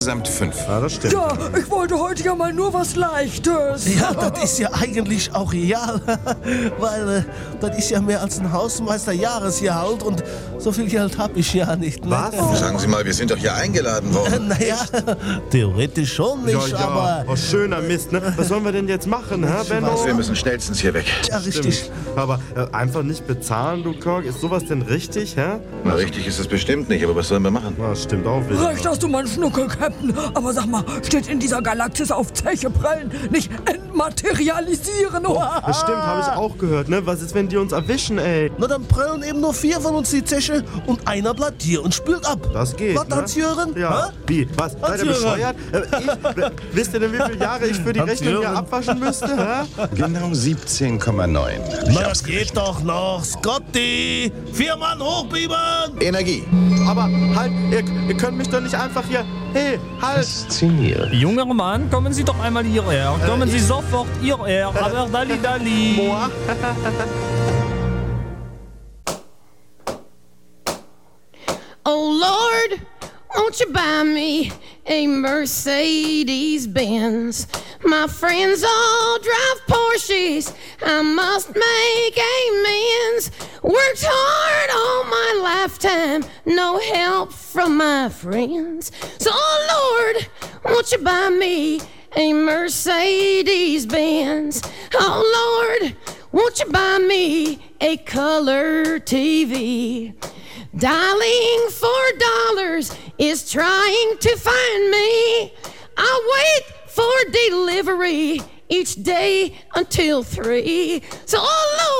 Samt 5. Ja, das stimmt. Ja, ich wollte heute ja mal nur was Leichtes. Ja, das ist ja eigentlich auch real, weil das ist ja mehr als ein Hausmeister-Jahresgehalt und so viel Geld hab ich ja nicht. Ne? Was? Sagen Sie mal, wir sind doch hier eingeladen worden. Naja, theoretisch schon nicht, aber... Oh, schöner Mist, ne? Was sollen wir denn jetzt machen, hä, Benno? Wir müssen schnellstens hier weg. Ja, richtig. Aber einfach nicht bezahlen, du Kirk? Ist sowas denn richtig, hä? Na, richtig ist es bestimmt nicht, aber was sollen wir machen? Ja, stimmt auch wieder. Recht hast du, mein Schnuckel, Captain. Aber sag mal, steht in dieser Galaxis auf Zeche prellen, nicht entmaterialisieren. Oh, Das stimmt, habe ich auch gehört, ne? Was ist, wenn die uns erwischen, ey? Na, dann prellen eben nur 4 von uns die Zeche und einer bleibt hier und spült ab. Das geht, Was, ne? Hans-Jürgen? Ja. Hä? Wie? Was? Seid ihr Hans-Jürgen. bescheuert? Wisst ihr denn, wie viele Jahre ich für die Rechnung hier Hans-Jürgen. abwaschen müsste, hä? Genau 17,9. Na, das geht doch noch. Scotty! 4 Mann hochbieben! Energie. Aber halt, ihr könnt mich doch nicht einfach hier... Hey, halt! Junger Mann, kommen Sie doch einmal hierher. Kommen Sie sofort hierher. Aber Dalli. Moa? Oh Lord, won't you buy me a Mercedes-Benz? My friends all drive Porsches, I must make amends. Worked hard all my lifetime, no help from my friends. So Lord, won't you buy me a Mercedes-Benz? Oh Lord, won't you buy me a color TV? Dialing $4 is trying to find me. I wait for delivery each day until 3. So, oh Lord.